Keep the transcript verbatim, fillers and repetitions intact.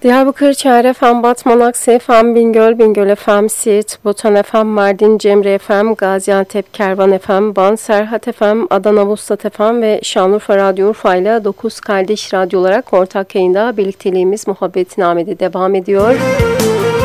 Diyarbakır, Çayır F M, Batman, Aksa F M, Bingöl, Bingöl F M, Siirt, Botan F M, Mardin, Cemre F M, Gaziantep, Kervan F M, Van, Serhat F M, Adana, Vuslat F M ve Şanlıurfa Radyo Urfa ile dokuz Kardeş Radyo olarak ortak yayında birlikteliğimiz Muhabbetname'de devam ediyor.